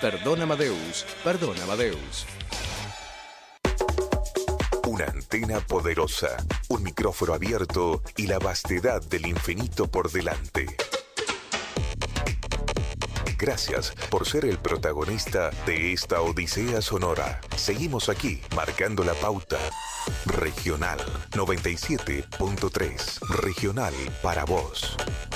Perdón Amadeus, perdón Amadeus. Una antena poderosa, un micrófono abierto y la vastedad del infinito por delante. Gracias por ser el protagonista de esta odisea sonora. Seguimos aquí, marcando la pauta. Regional 97.3. Regional para vos.